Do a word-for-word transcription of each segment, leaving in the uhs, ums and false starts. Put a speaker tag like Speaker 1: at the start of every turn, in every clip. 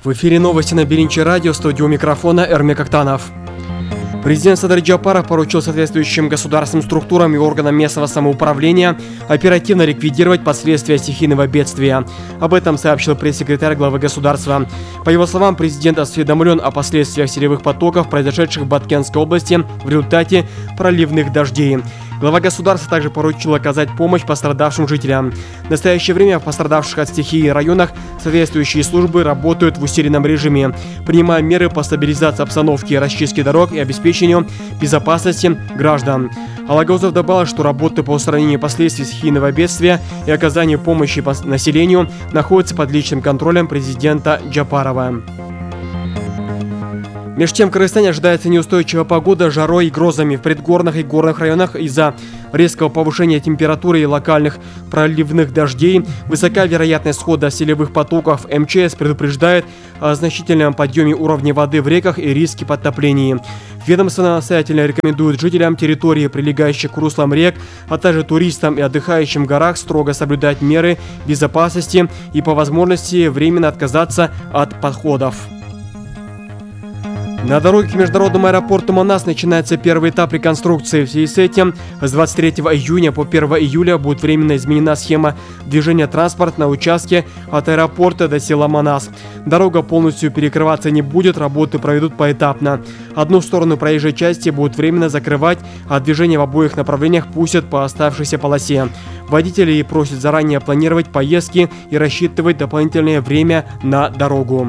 Speaker 1: В эфире новости на Биринчи радио, студию микрофона Эрмек Актанов. Президент Садыр Джапаров поручил соответствующим государственным структурам и органам местного самоуправления оперативно ликвидировать последствия стихийного бедствия. Об этом сообщил пресс-секретарь главы государства. По его словам, президент осведомлен о последствиях селевых потоков, произошедших в Баткенской области в результате проливных дождей. Глава государства также поручил оказать помощь пострадавшим жителям. В настоящее время в пострадавших от стихии районах соответствующие службы работают в усиленном режиме, принимая меры по стабилизации обстановки, расчистке дорог и обеспечению безопасности граждан. Алагаузов добавил, что работы по устранению последствий стихийного бедствия и оказанию помощи населению находятся под личным контролем президента Джапарова. Между тем, в Кыргызстане ожидается неустойчивая погода с жарой и грозами в предгорных и горных районах из-за резкого повышения температуры и локальных проливных дождей. Высока вероятность схода селевых потоков. эм че эс предупреждает о значительном подъеме уровня воды в реках и риске подтоплений. Ведомство настоятельно рекомендует жителям территории, прилегающих к руслам рек, а также туристам и отдыхающим в горах строго соблюдать меры безопасности и по возможности временно отказаться от подходов. На дороге к международному аэропорту Манас начинается первый этап реконструкции. В связи с этим с двадцать третьего июня по первого июля будет временно изменена схема движения транспорта на участке от аэропорта до села Манас. Дорога полностью перекрываться не будет, работы проведут поэтапно. Одну сторону проезжей части будут временно закрывать, а движение в обоих направлениях пустят по оставшейся полосе. Водителей просят заранее планировать поездки и рассчитывать дополнительное время на дорогу.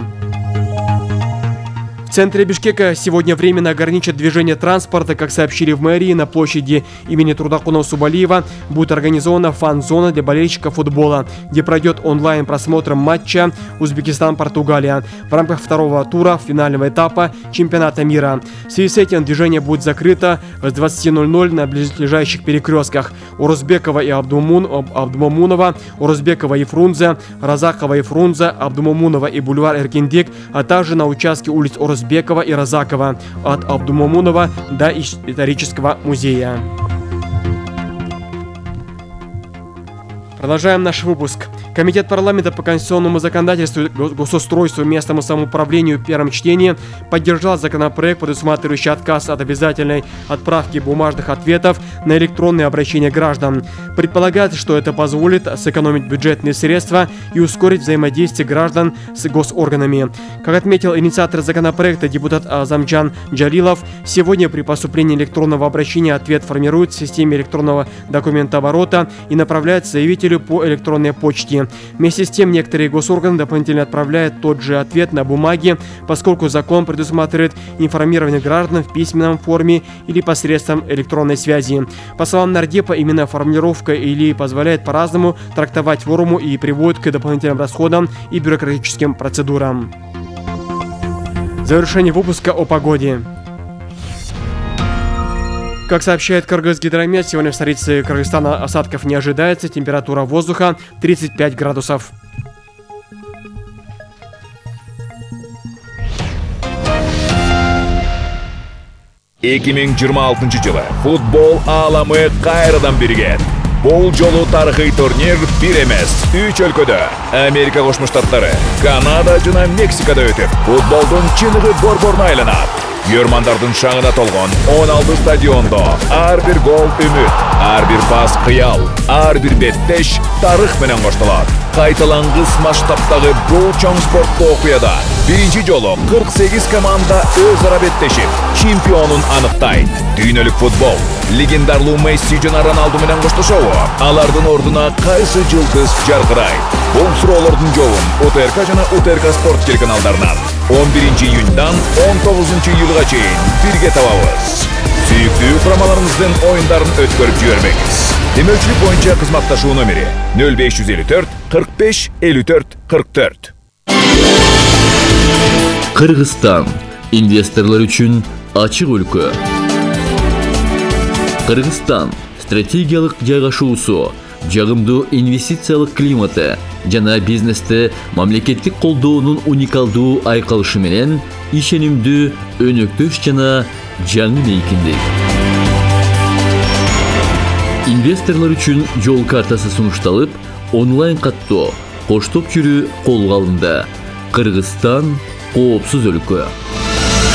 Speaker 1: В центре Бишкека сегодня временно ограничат движение транспорта. Как сообщили в мэрии, на площади имени Трудакуна Субалиева будет организована фан-зона для болельщиков футбола, где пройдет онлайн-просмотр матча Узбекистан-Португалия в рамках второго тура финального этапа чемпионата мира. В связи с этим движение будет закрыто с двадцати ноль-ноль на близлежащих перекрестках Урузбекова и Абдумун, Абдумамунова, Урузбекова и Фрунзе, Разакова и Фрунзе, Абдумамунова и бульвар Эркиндик, а также на участке улиц Урузбекова Бекова и Разакова от Абдумамунова до исторического музея. Продолжаем наш выпуск. Комитет парламента по конституционному законодательству, госустройству и местному самоуправлению в первом чтении поддержал законопроект, предусматривающий отказ от обязательной отправки бумажных ответов на электронные обращения граждан. Предполагается, что это позволит сэкономить бюджетные средства и ускорить взаимодействие граждан с госорганами. Как отметил инициатор законопроекта депутат Азамджан Джалилов, сегодня при поступлении электронного обращения ответ формирует в системе электронного документооборота и направляется заявителю по электронной почте. Вместе с тем, некоторые госорганы дополнительно отправляют тот же ответ на бумаге, поскольку закон предусматривает информирование граждан в письменном форме или посредством электронной связи. По словам нардепа, именно формулировка или позволяет по-разному трактовать форму и приводит к дополнительным расходам и бюрократическим процедурам. Завершение выпуска о погоде. Как сообщает Кыргызгидромет, сегодня в столице Кыргызстана осадков не ожидается. Температура воздуха тридцать пять градусов.
Speaker 2: эки миң жыйырма алтынчы жылы футбол ааламы кайрадан бирген. Бул жолу тарыхый турнир бир эмес, үч өлкөдө Америка Кошмо Штаттары, Канада жана Мексикада өтүп, футболдун чыныгы борборуна айланат. Көрмандардын шаңына толгон он алты стадиондо ар бир гол үмүт, ар бир пас кыял, ар бир беттеш тарых менен коштолот. Кайталангыс масштабтагы бул чоң спорттуу окуяда биринчи жолу кырк сегиз команда өз ара беттешип, чемпионун аныктайт. Дүйнөлүк футбол легендарлуу Месси жана Роналду менен коштошобу? Алардын ордуна кайсы жылдыз жаркырайт? Бул суроолордун жообун УТРК жана УТРК спорт телеканалдарынан он биринчи июньдан он тогузунчу июлга чейин бирге табабыз. Сүйүктүү курамаларыңыздын оюндарын өткөрүп жибербеңиз. Демөчүлүк боюнча кызматташуу номери нөл беш жүз элүү төрт кырк беш элүү төрт кырк төрт.
Speaker 3: Кыргызстан инвесторлор үчүн ачык өлкө. Кыргызстан стратегиялык жайгашуусу, жагымдуу инвестициялык климаты жана бизнесте мамлекеттик колдоонун уникалдуу айкалышы менен ишенимдүү, өнөктөш жана жаңы мейкиндик. Инвесторлор үчүн жол картасы сунушталып, онлайн каттоо, коштоп жүрүү колго алынды. Кыргызстан коопсуз өлкө.